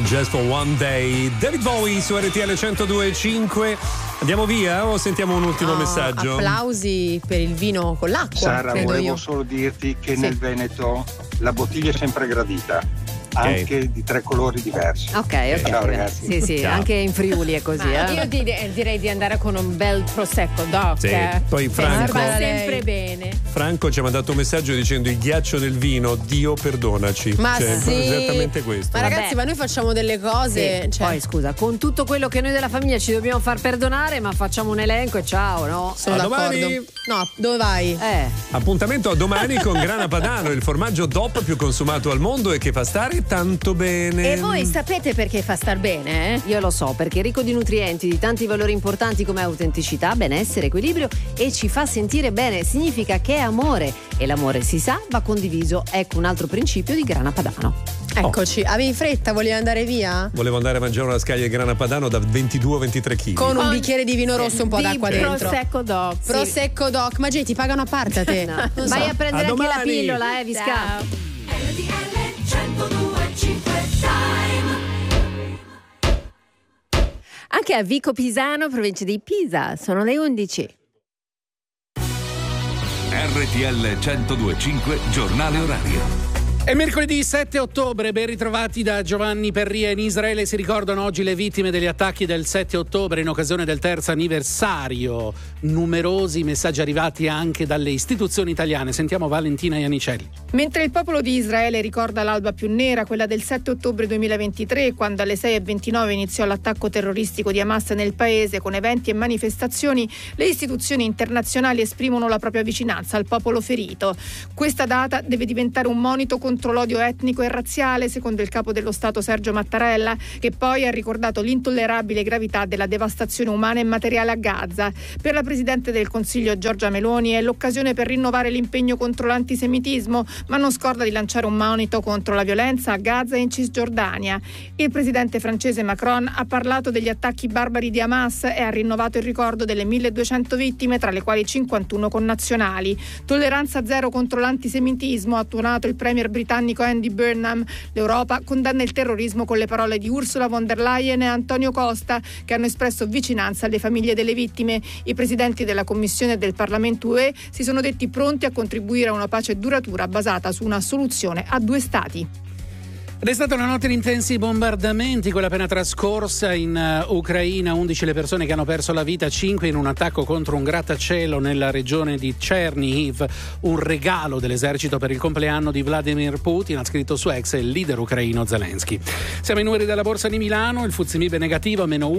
Just for One Day. David Bowie su RTL 102.5. Andiamo via o sentiamo un ultimo messaggio? Applausi per il vino con l'acqua. Sara, volevo solo dirti che nel Veneto la bottiglia è sempre gradita. Anche di 3 colori diversi. Ok. Ciao ragazzi. Sì, Ciao. anche in Friuli è così. Io direi di andare con un bel prosecco doc. Sì. Poi Franco, va sempre bene. Franco ci ha mandato un messaggio dicendo: il ghiaccio nel vino, Dio perdonaci. Ma sì, esattamente questo. Ma ragazzi, ma noi facciamo delle cose. Sì. Poi scusa, con tutto quello che noi della famiglia ci dobbiamo far perdonare, ma facciamo un elenco e ciao, no? Sono A d'accordo. domani. No, dove vai? Appuntamento a domani con Grana Padano, il formaggio DOP più consumato al mondo e che fa stare tanto bene. E voi sapete perché fa star bene? Io lo so, perché è ricco di nutrienti, di tanti valori importanti come autenticità, benessere, equilibrio e ci fa sentire bene. Significa che è amore e l'amore, si sa, va condiviso. Ecco un altro principio di Grana Padano. Eccoci, avevi fretta, volevi andare via? Volevo andare a mangiare una scaglia di Grana Padano da 22-23 kg. Con un bicchiere di vino rosso e un po' d'acqua dentro. Prosecco doc. Prosecco doc, ma Gei ti pagano a parte a te. No. Non Vai so. a prendere A anche la domani. pillola, vi scappo. Anche a Vico Pisano, provincia di Pisa, sono le 11. RTL 102.5 giornale orario. È mercoledì 7 ottobre, ben ritrovati da Giovanni Perria. In Israele si ricordano oggi le vittime degli attacchi del 7 ottobre in occasione del terzo anniversario. Numerosi messaggi arrivati anche dalle istituzioni italiane. Sentiamo Valentina Iannicelli. Mentre il popolo di Israele ricorda l'alba più nera, quella del 7 ottobre 2023, quando alle 6:29 iniziò l'attacco terroristico di Hamas nel paese con eventi e manifestazioni, le istituzioni internazionali esprimono la propria vicinanza al popolo ferito. Questa data deve diventare un monito contro l'odio etnico e razziale, secondo il capo dello Stato Sergio Mattarella, che poi ha ricordato l'intollerabile gravità della devastazione umana e materiale a Gaza. Per la Presidente del Consiglio Giorgia Meloni è l'occasione per rinnovare l'impegno contro l'antisemitismo, ma non scorda di lanciare un monito contro la violenza a Gaza e in Cisgiordania. Il presidente francese Macron ha parlato degli attacchi barbari di Hamas e ha rinnovato il ricordo delle 1200 vittime, tra le quali 51 connazionali. Tolleranza zero contro l'antisemitismo, ha tuonato il premier britannico Andy Burnham. L'Europa condanna il terrorismo con le parole di Ursula von der Leyen e Antonio Costa, che hanno espresso vicinanza alle famiglie delle vittime. I presidenti della Commissione e del Parlamento UE si sono detti pronti a contribuire a una pace duratura basata su una soluzione a 2 stati. Ed è stata una notte di intensi bombardamenti, quella appena trascorsa in Ucraina. 11 le persone che hanno perso la vita, 5 in un attacco contro un grattacielo nella regione di Chernihiv. Un regalo dell'esercito per il compleanno di Vladimir Putin, ha scritto su X il leader ucraino Zelensky. Siamo ai numeri della borsa di Milano, il FTSE MIB è negativo a meno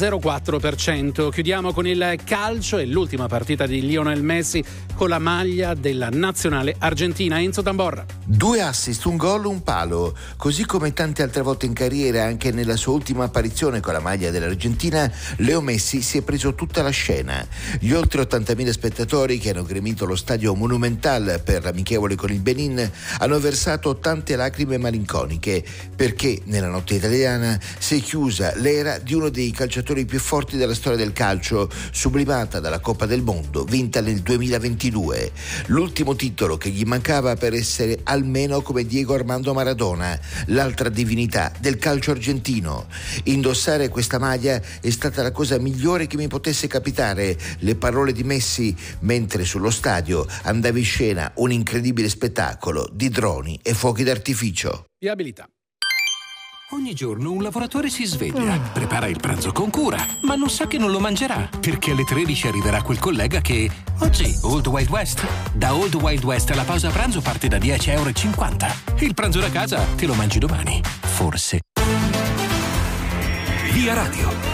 1,04%. Chiudiamo con il calcio e l'ultima partita di Lionel Messi con la maglia della nazionale argentina. Enzo Tamborra. 2 assist, un gol, un palo. Così come tante altre volte in carriera, anche nella sua ultima apparizione con la maglia dell'Argentina, Leo Messi si è preso tutta la scena. Gli oltre 80.000 spettatori che hanno gremito lo stadio Monumental per l'amichevole con il Benin hanno versato tante lacrime malinconiche, perché nella notte italiana si è chiusa l'era di uno dei calciatori più forti della storia del calcio, sublimata dalla Coppa del Mondo vinta nel 2022. L'ultimo titolo che gli mancava per essere almeno come Diego Armando Maradona, l'altra divinità del calcio argentino. Indossare questa maglia è stata la cosa migliore che mi potesse capitare, le parole di Messi mentre sullo stadio andava in scena un incredibile spettacolo di droni e fuochi d'artificio. Viabilità. Ogni giorno un lavoratore si sveglia, prepara il pranzo con cura, ma non sa che non lo mangerà, perché alle 13 arriverà quel collega che... Oggi, Old Wild West. Da Old Wild West la pausa pranzo parte da €10,50. Il pranzo da casa te lo mangi domani. Forse. Via Radio.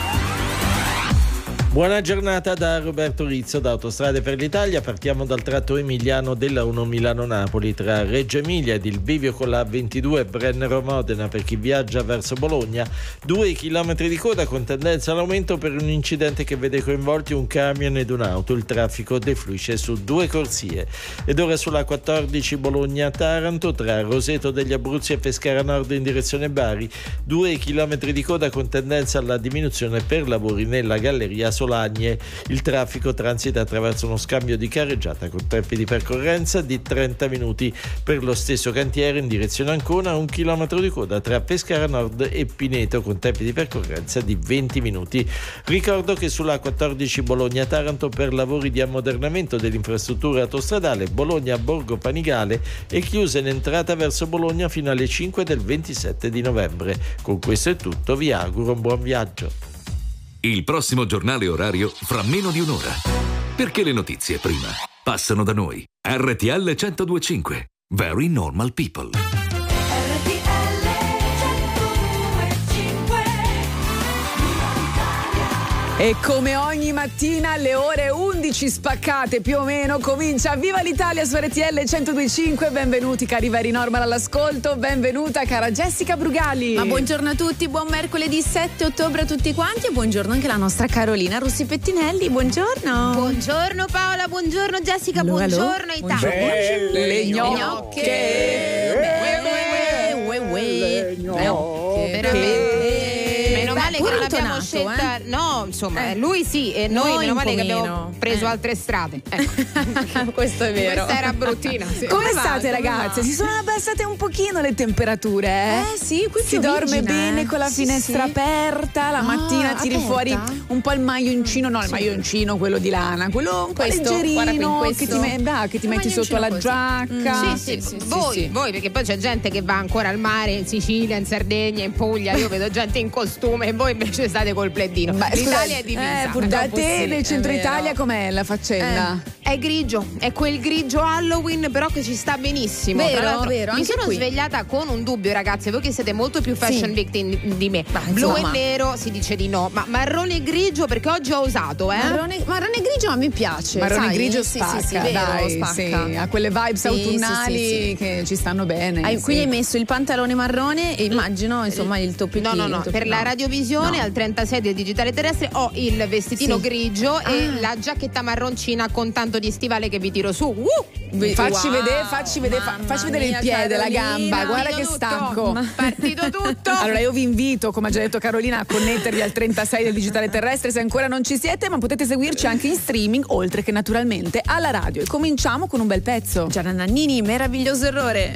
Buona giornata da Roberto Rizzo da Autostrade per l'Italia. Partiamo dal tratto emiliano della 1 Milano-Napoli tra Reggio Emilia ed il bivio con la 22 Brennero-Modena per chi viaggia verso Bologna. 2 chilometri di coda con tendenza all'aumento per un incidente che vede coinvolti un camion ed un'auto. Il traffico defluisce su 2 corsie. Ed ora sulla 14 Bologna-Taranto tra Roseto degli Abruzzi e Pescara Nord in direzione Bari. 2 chilometri di coda con tendenza alla diminuzione per lavori nella galleria Solagne. Il traffico transita attraverso uno scambio di carreggiata con tempi di percorrenza di 30 minuti. Per lo stesso cantiere in direzione Ancona 1 chilometro di coda tra Pescara Nord e Pineto con tempi di percorrenza di 20 minuti. Ricordo che sulla 14 Bologna-Taranto per lavori di ammodernamento dell'infrastruttura autostradale Bologna-Borgo Panigale è chiusa in entrata verso Bologna fino alle 5 del 27 di novembre. Con questo è tutto, vi auguro un buon viaggio. Il prossimo giornale orario fra meno di un'ora. Perché le notizie prima passano da noi. RTL 102.5. Very Normal People. E come ogni mattina alle ore 11 spaccate più o meno comincia Viva l'Italia su RTL 102.5. Benvenuti cari Very Normal all'ascolto, benvenuta cara Jessica Brugali. Ma buongiorno a tutti, buon mercoledì 7 ottobre a tutti quanti e buongiorno anche alla nostra Carolina Russi Pettinelli, buongiorno. Buongiorno Paola, buongiorno Jessica, buongiorno Italia. Le gnocche. Veramente. Meno male che non l'abbiamo scelta. No, insomma, lui sì, e noi meno male che abbiamo preso altre strade. Ecco. Questo è vero. Questa era bruttina. Sì. Come state ragazze? Si sono abbassate un pochino le temperature? Sì, qui si dorme bene con la finestra aperta, la mattina tiri fuori un po' il maglioncino, no, il maglioncino quello di lana, quello un po' leggerino che ti metti sotto la giacca. Sì. Voi, perché poi c'è gente che va ancora al mare in Sicilia, in Sardegna, in Puglia, io vedo gente in costume e voi invece state col pleddino. L'Italia è divisa. Da te nel centro Italia com'è la faccenda? È grigio, è quel grigio Halloween però che ci sta benissimo. Vero, mi sono svegliata con un dubbio, ragazze, voi che siete molto più fashion victim di me. Blu e nero si dice di no, ma marrone e grigio perché oggi ho usato, Marrone e grigio a me piace. Marrone e grigio spacca, vero, spacca. Sì, ha quelle vibes autunnali che ci stanno bene. Quindi hai messo il pantalone marrone e immagino insomma il toppettino. No, per la radiovisione al 36 del digitale terrestre ho il vestitino grigio e la giacchetta marroncina con tanto di stivale che vi tiro su. Facci vedere il piede, la gamba, guarda che stacco. Partito tutto. Allora io vi invito, come ha già detto Carolina, a connettervi al 36 del digitale terrestre se ancora non ci siete, ma potete seguirci anche in streaming, oltre che naturalmente alla radio. E cominciamo con un bel pezzo. Gianna Nannini, Meraviglioso errore.